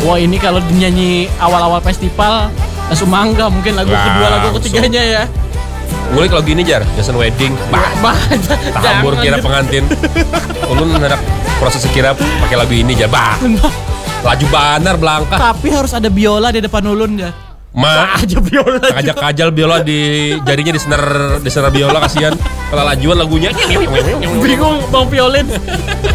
Wah ini kalau dinyanyi awal-awal festival langsung mangga mungkin lagu kedua lagu ketiganya ya. Ngulik lagu ini Jar, Jason Wedding. Tahambur kira pengantin. Ulun hendak proses kira pakai lagu ini Jar. Laju banar belangkah. Tapi harus ada biola di depan ulun ya. Aja biola. Kajal biola di jarinya disenar biola kasihan. Kalau lajuan lagunya bingung bang violin.